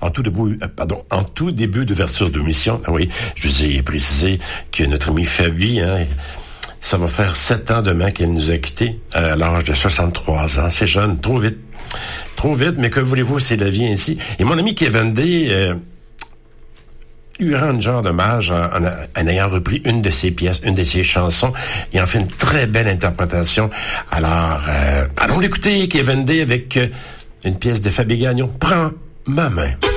en tout début d'ouverture d'émission, oui, je vous ai précisé que notre ami Fabi, ça va faire 7 ans demain qu'elle nous a quittés à l'âge de 63 ans. C'est jeune, trop vite, mais que voulez-vous, c'est la vie ainsi. Et mon ami Kevin Day lui rend un genre d'hommage en ayant repris une de ses pièces, une de ses chansons, et en fait une très belle interprétation. Alors, allons l'écouter, Kevin Day, avec une pièce de Fabi Gagnon. Prends ma main.